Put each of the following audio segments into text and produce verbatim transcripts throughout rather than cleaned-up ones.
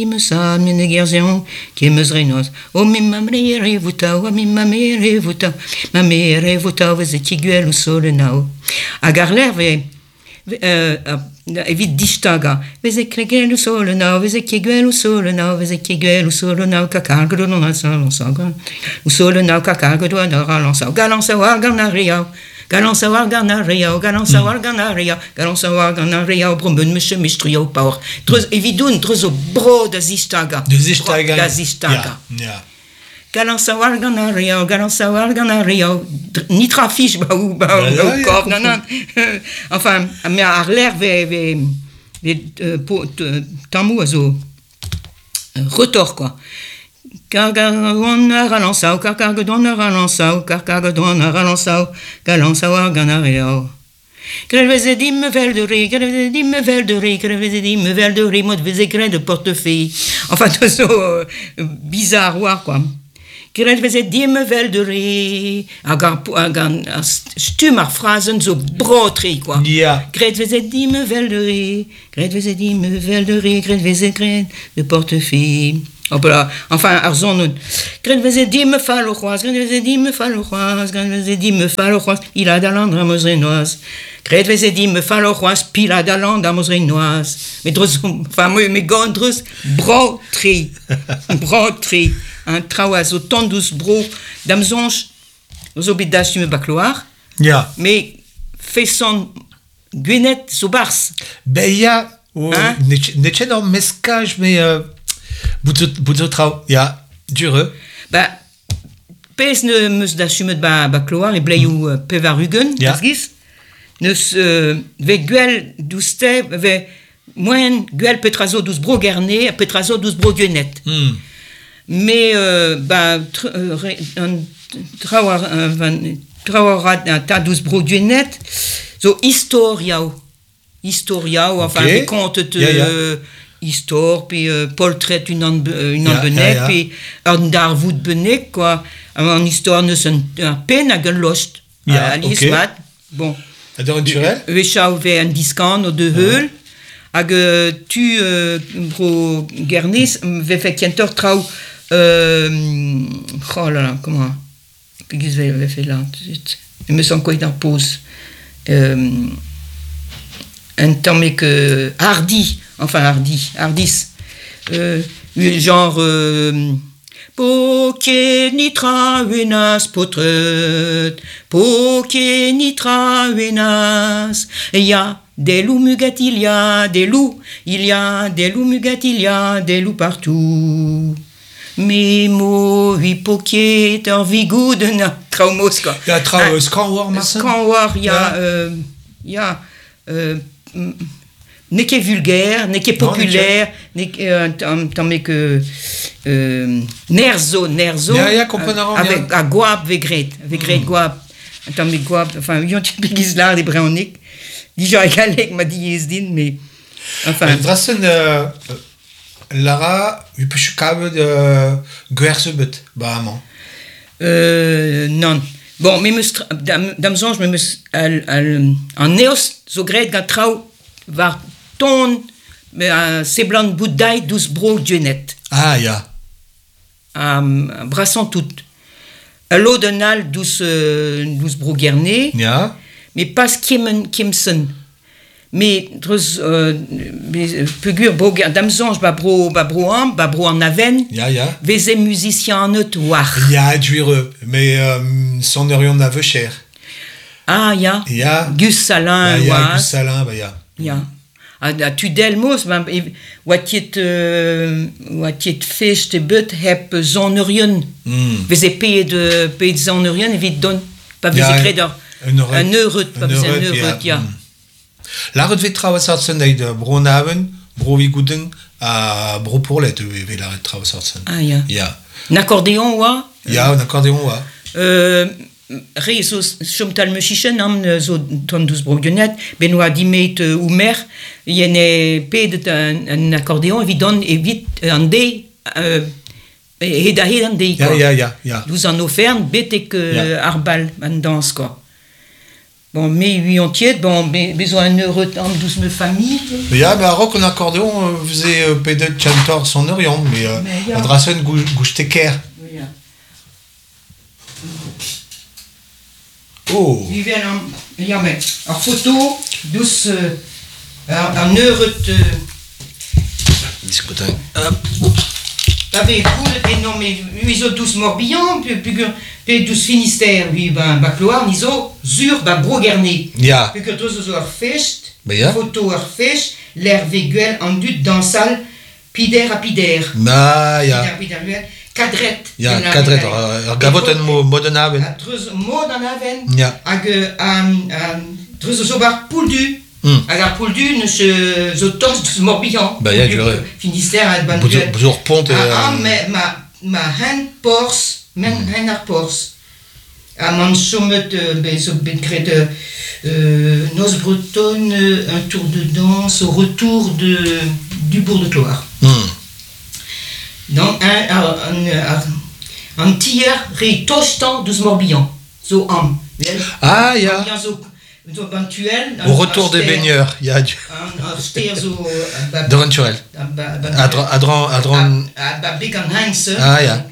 me sa mine gerzion qui me zrenos o mi mamre vuta o mi mamre vuta mamre vuta vez tiguel o solenau a garler ve evit distaga vez kregel o solenau vez tiguel o solenau vez tiguel o solenau kakargo no na salon sagan o solenau kakargo do na ralansa galansa wa ganaria Galant savoir ganaria, galant savoir ganaria, galant savoir ganaria, brummen mische mistrio power. Trus evidun trus o bro da zistaga. De zistaga. Da zistaga. Ja, ja. Galant savoir ganaria, galant savoir ganaria, ni trafiche ba ou ba ou corps nanan. Enfin, mais à l'air ve ve ve tamu azo rotor quoi. Cargadona ralançao, cargadona ralançao, cargadona ralançao, galançao, ganareo. Crevez dit me vel de riz, crevez dit me vel de riz, crevez dit me vel de riz, moi de écrin de portefeuille. Enfin, tout ça euh, bizarre, quoi. Crevez dit me vel de riz, agar, agar, stumar phrasen zo brotri, quoi. Ja. Crevez dit me vel de riz, crevez dit me vel de riz, crevez écrin de portefeuille. Enfin, Arzon, Grenveze dit me fa le roi, Grenveze dit me fa le roi, Grenveze dit me fa le roi, il a d'alandre à mosrenoise. Grenveze dit me fa le roi, pile a d'alandre à mosrenoise. Mais drus, enfin, moi, mes gondrus, brotri, brotri, un traoise, autant douce bro, damzonge, aux obidas du me bacloire. Ja. Mais, fait son guenet, sous bars. Ben, ja, n'est-ce pas mescage, mais. Boutzotrau, ja, dure. Bah, pes ne meus da chumet ba ba kloar e bleiou uh, pevarugen, ja. Gis. Neus uh, ve guel douste ve moyen guel petrazo douze bro gerne, petrazo douze bro guenet. Mm. Mais uh, ba un trawar un trawar un ta douze bro guenet, zo historiao. Historiao, enfin okay. Des contes te ja, ja. Uh, histoire, puis euh, Paul traite une en une ja, en benek, ja, ja. puis un darvoud benek, quoi. En histoire, nous sommes un peine à lost. Ja, Alice okay. Mat. Bon. Adore naturel. We chau ve un discount au deux heul. Hag tu euh, bro gernis ve fait kentor trau euh, oh là là, comment puis je vais fait là tout de suite. Il me semble quoi dans pause. Euh, un temps mais que hardy. Enfin, hardy, hardis, euh, genre, euh, Poké nitra venas potret, Poké nitra venas, il y a des loups mugat, il y a des loups, il y a des loups mugat, il y a des loups partout. Mais mo hipoké t'envigou de na traumos, quoi. Il y a trau scanwar, Marcel. Scanwar, il y a, il y a, euh, n'est que vulgaire, n'est que populaire, n'est que euh, tant mais que euh, nerzo, nerzo, ja, ja, euh, avec à guap, vegret, vegret mm. guap, tant mais guap, enfin, yon tu pigis là des brauniques, déjà égalé m'a dit Yezdin, mais enfin. Drassen euh, Lara, tu peux chukabe de guersebet, bah man. Euh, non. Bon, mais me damzon, je me en néos, zo gret gatrau var ton uh, seblant bouddai douze bro dienet. Ah, ja. Um, brassant tout. A l'eau de nal douze, uh, douze bro gerne. Ja. Mais pas Kim, Kimson. Mais, drus, uh, pegur bro damzange ba bro, ba bro am, ba bro en aven. Ja, ja. Veze musicien en notoire. Ja, duire. Mais, euh, son orion n'aveu cher. Ah, ja. Ja. Gus Salin, ja. Ja, Gus Salin, bah, ja. Ja. A tu delmos, wat je wat je fisch te but heb zonerion. We ze paye de paye de zonerion, evit don, pas we ze creder. Un euro, pas we un euro, ja. La ret vet trawa sartsen de bronaven, broviguden a broporlet ve la ret trawa sartsen. Ah ja. Ja. Un accordéon wa? Ja, un accordéon wa. Euh Re zo chomtal me chichen am zo ton douze brogionet Benoît dimet ou mer yene pedet un, un accordéon évident évite un dé euh et d'ailleurs un dé ja ja ja ja douze en offert bête que ja. Arbal en danse quoi Bon, mais oui, on tiède, bon, mais besoin un heure de temps, douze me famille. Ja, mais alors qu'on accordéon faisait euh, peut-être chantor son orient, mais euh, Mais, ja. adrassen gousteker. Oui, ja. Oh. Die werden am, ja, mais en photo, dus uh, een euro te... Discutin. Avec vous, et non, mais ils ont tous Morbihan, puis puis tous Finistère, puis ben, ben Cloire, ils ont sur, ben Gros Guernet. Ja. Puis que tous ont fecht, Ben ja. photo ont fecht, l'air véguel en dut dans salle, pider à pider. Na, ja. Pider, pider, cadrette. Ja, kadret. Er gavot un mo modenaben. A trus mod an aven, Ja. hag um, trus zo bar pouldu. Hmm. Hag ar pouldu ne se zo tos dus Morbihan. Ben ja, jure. Finistère a ban Bouzor pont. Ah, mais ma, ma hen pors, men mm. hen ar pors. A man chomet, ben, so ben kret, euh, Noce Bretonne, un tour de danse au retour de, du Bourg de Cloire. Hmm. Donc, un, un, un, un tiers re tostan dus Morbihan. So am. Ah, ja. Morbihan zo, zo bantuel. Au retour des baigneurs, il y a du... Un ster zo... Dorenturel. Adran... Adran... Adran... Ba big an heinse. Ah, ja.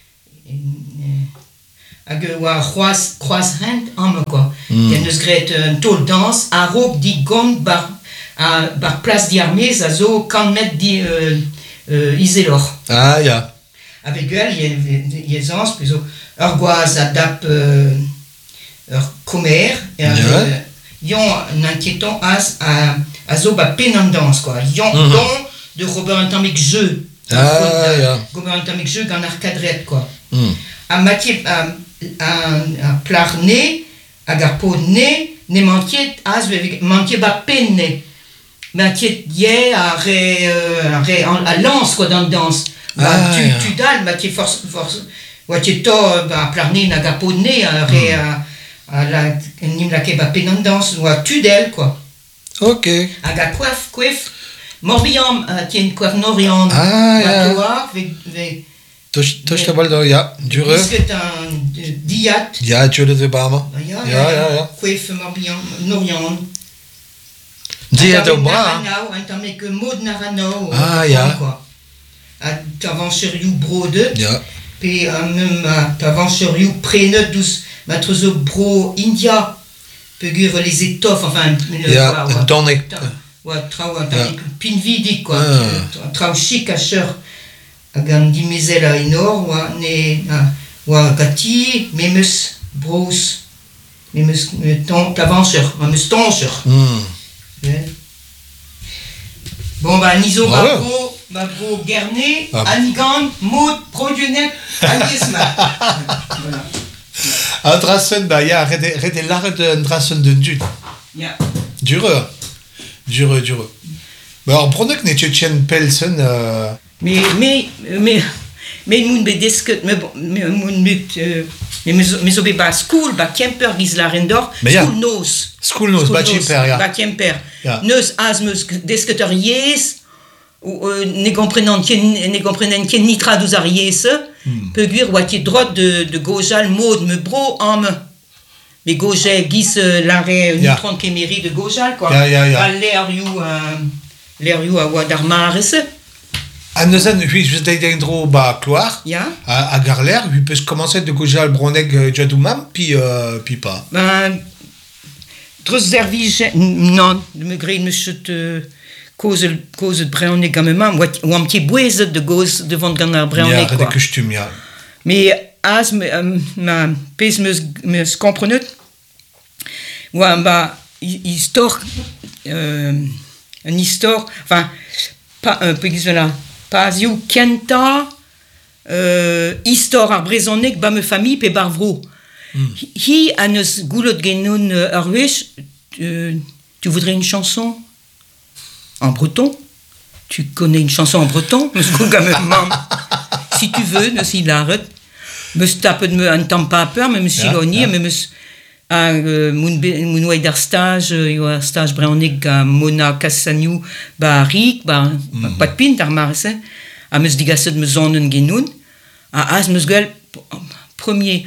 Hag oa c'hoaz, c'hoaz hent am, quoi. Den eus gret un tol dans, a rog di gont bar, a, bar plas di armez, a zo kanmet di euh, euh, izelor. Ah, ja. Avec gueule, il y a zans, puis ur goaz a dap euh, ur comer, et Ja. euh, yon un inquiétant as a, a zo ba pen an dans, quoi. Yon Mhm. don de Robert un tamek jeu. Ah, ja. Robert un tamek jeu gant ar kadret, quoi. Hmm. A matier, a, a, a plar ne, hag ar pod ne, ne mantiet as mantier ba pen ne. Mantiet ye a re, euh, a re an- a lance, quoi, dans danse. Bah, Ah, tu, ja. tu dal, bah, tu force, force, ouais, tu to, bah, plarné, n'a pas de nez, à, à, à la, nim la ke, bah, pénandance, ou à tu d'elle, quoi. Ok. À la coiffe, coiffe, Morbihan, euh, tiens, une coiffe noriande, Ah, ja. Toi, avec, avec, Tosh, tosh ta baldo, ja. Dure. puisque t'as un euh, diat, Ja, tjule de bama. bah, ya, Ja, ja, ja. coiffe Morbihan, noriande. Dia de bra. Naranau, un temps, mais que Maud Naranau, Ah, euh, ja. quoi. À t'avant sur you brode. Ja. Pe um, ma t'avancheriou prene dus matre zo bro India pegur les étoffes enfin le Ja, un donnek. wa trau un Ja. pin vidi quoi Ah. trau chic a cheur a gan dimezela enor wa ne wa gati memus bros memus ton t'avancheur memus toncheur Hmm. bon bah niso Ah ouais. bro bah bro Guernet Ah. Anigan Maud Produnet Agnès voilà. Adrassen, bah, ja, rede, rede larre de Adrassen de Dun. Ja. Dure. Dure, dure. Bah, alors, prenez que n'est-ce tchen pelsen, euh... Mais, mais, mais, mais moun be desket, mais bon, mais moun but, euh, mais mais obe ba school, ba Kemper gislaren-dor, Mais ja. school nos. School nos, ba Kemper, ja. Ba Kemper. Ja. Neus az meus desketer yez, ou euh, ne comprennent kien, ne comprennent kien ni tradouz ar yez, hmm. Pe gwir oa ket drot de, de gojal mod me bro am. Mais gojal gis euh, l'arrêt Ja. neutron kemeri de gojal, quoi. Ja, ja, ja. Ba l'air you, euh, l'air you a oa d'ar marese. Annezen, oui, je t'ai dit trop, bah, Cloire. Ja. À, à Garler, puis peut commencer de Gojal Broneg Jadoumam, puis, euh, puis pas. Ben, dros zervige, non, de me gré me chute cause cause de Bréonek à même, ou un petit bouez de gauze devant ganar Ja, Bréonek, rede quoi. costume, ja. Mais as me euh, ma pes me me comprenet, ou un bah histoire, euh, une histoire, enfin pas un peu là, pas you kenta, euh, histoire ar Brézonek ba me famille pe barvro. Hi a neus goulot genon ar wech, tu voudrais une chanson en breton? Tu connais une chanson en breton? Meus kou gamme mam. Si tu veux, neus hilaret. Meus tapet me an tamm pa peur, me meus Ja, siloni, ja. me meus a euh, moun be- moun oa d'ar stage, euh, yo ar stage Bréonek ga Mona Kassaniou ba rik, ba mm. pat pint ar marse, a meus digaset me zonnen genoun, a az meus gwell, p- premier,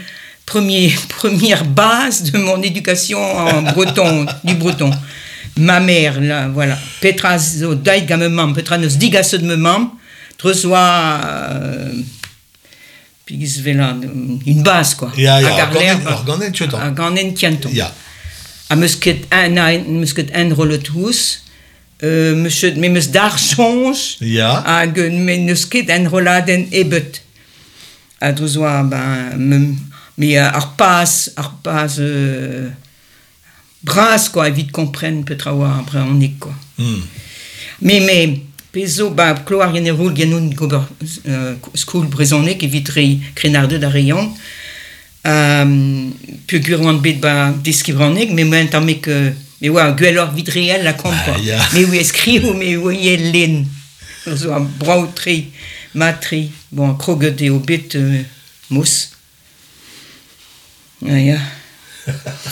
premier, première base de mon éducation en breton, du breton. Ma mère, là, voilà. Petra zo dait ga me mam, Petra nos diga se de me mam, trezoa, euh, puis là, une base, quoi. Ja, ja, à Garler, organen, tu à Ganen Kianton. Ja. A musket un, ein, musket un rollet hús, euh, monsieur, mais mus d'archange, Ja. a mais musket un rolladen ebet. A trezoa, ben, me, mais euh, arpas, arpas, euh, brasse, quoi, vite comprenne, peut avoir après on est, quoi. Mm. Mais, mais, peso, bah, cloar yen e roul gen un gober euh, school brezonnek, evit re krenarde da rayon. Euh, puis guron bet ba deskivrannek, mais moi, tant mais que, mais ouais, guelor vite réel la compte, quoi. Ah, yeah. Mais oui, escrire, mais oui, len. So, a brautri, matri, bon, krogete au bit, euh, mousse. Ah, ja.